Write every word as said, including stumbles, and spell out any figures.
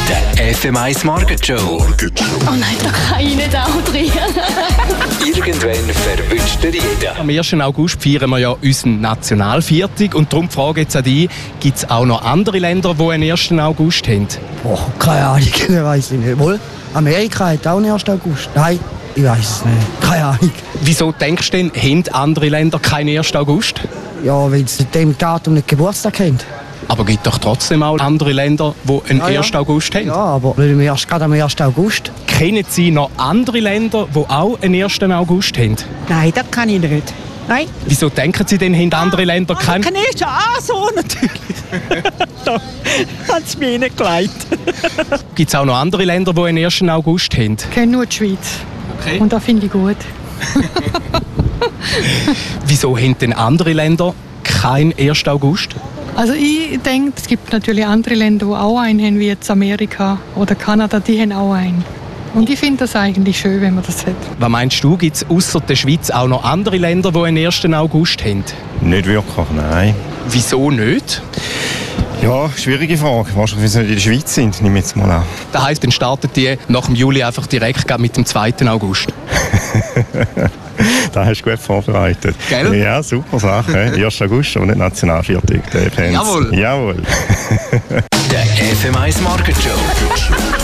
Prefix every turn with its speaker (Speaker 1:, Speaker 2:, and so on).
Speaker 1: Der F M eins Morgenshow.
Speaker 2: Oh nein, da kann ich nicht auch drin.
Speaker 1: Irgendwann verwünscht er jeden.
Speaker 3: Am ersten August feiern wir ja unseren Nationalviertag. Und darum die Frage jetzt an dich, gibt es auch noch andere Länder, die einen ersten August haben?
Speaker 4: Oh, keine Ahnung, weiß ich nicht. Wohl, Amerika hat auch einen ersten August. Nein, ich weiß es nicht. Keine Ahnung.
Speaker 3: Wieso denkst du denn, haben andere Länder keinen ersten August?
Speaker 4: Ja, weil sie dem Datum nicht Geburtstag haben.
Speaker 3: Aber es gibt doch trotzdem auch andere Länder, die einen
Speaker 4: Ja, ja.
Speaker 3: ersten August haben.
Speaker 4: Ja, aber weil wir erst gerade am ersten August.
Speaker 3: Kennen Sie noch andere Länder, die auch einen ersten August haben?
Speaker 5: Nein, das kann ich nicht. Nein.
Speaker 3: Wieso denken Sie denn, haben andere Länder
Speaker 5: Ah,
Speaker 3: keinen?
Speaker 5: kann ich ah, so natürlich. Da hat es mir nicht geleitet.
Speaker 3: Gibt es auch noch andere Länder, die einen ersten August haben?
Speaker 6: Ich kenne nur die Schweiz.
Speaker 3: Okay.
Speaker 6: Und das finde ich gut.
Speaker 3: Wieso haben denn andere Länder keinen ersten August?
Speaker 6: Also ich denke, es gibt natürlich andere Länder, die auch einen haben, wie jetzt Amerika oder Kanada, die haben auch einen. Und ich finde das eigentlich schön, wenn man das hat.
Speaker 3: Was meinst du, gibt es außer der Schweiz auch noch andere Länder, die einen ersten August haben?
Speaker 7: Nicht wirklich, nein.
Speaker 3: Wieso nicht?
Speaker 7: Ja, schwierige Frage. Wahrscheinlich, weil sie nicht in der Schweiz sind, nehme ich jetzt mal an.
Speaker 3: Das heisst, dann startet die nach dem Juli einfach direkt gerade mit dem zweiten August.
Speaker 7: Da hast du gut vorbereitet.
Speaker 3: Gell?
Speaker 7: Ja, super Sache. ersten August, aber nicht Nationalviertag.
Speaker 3: Jawohl.
Speaker 7: Jawohl.
Speaker 1: Der F M eins Morgenshow.